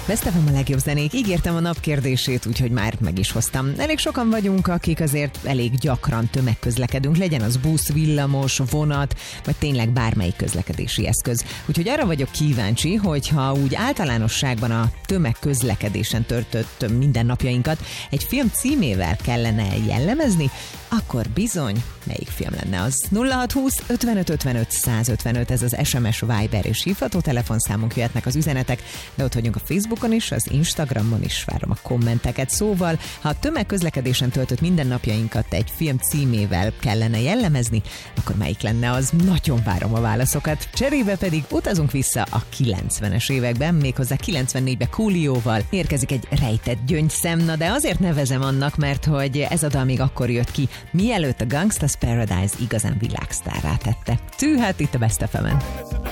Best FM a legjobb zenék. Ígértem a nap kérdését, úgyhogy már meg is hoztam. Elég sokan vagyunk, akik azért elég gyakran tömegközlekedünk, legyen az busz, villamos, vonat, vagy tényleg bármelyik közlekedési eszköz. Úgyhogy arra vagyok kíváncsi, hogyha úgy általánosságban a tömegközlekedésen töltött mindennapjainkat egy film címével kellene jellemezni, akkor bizony, melyik film lenne az? 0620 55 55 155, ez az SMS, Viber és hívható telefonszámunk, jöhetnek az üzenetek, de ott vagyunk a Facebookon is, az Instagramon is, várom a kommenteket. Szóval, ha a tömegközlekedésen töltött mindennapjainkat egy film címével kellene jellemezni, akkor melyik lenne az? Nagyon várom a válaszokat. Cserébe pedig utazunk vissza a 90-es években, méghozzá 94-ben Coolioval érkezik egy rejtett gyöngyszem, na de azért nevezem annak, mert hogy ez a dal még akkor jött ki, mielőtt a Gangsta's Paradise igazán világsztárrá tette. Hát itt a Best FM-en.